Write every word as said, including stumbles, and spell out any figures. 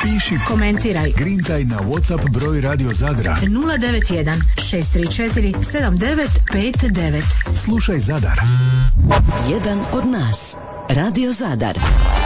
Piši, komentiraj, grintaj na WhatsApp broj Radio Zadra nula devet jedan šest tri četiri sedam devet pet devet. Slušaj Zadar. Jedan od nas. Radio Zadar.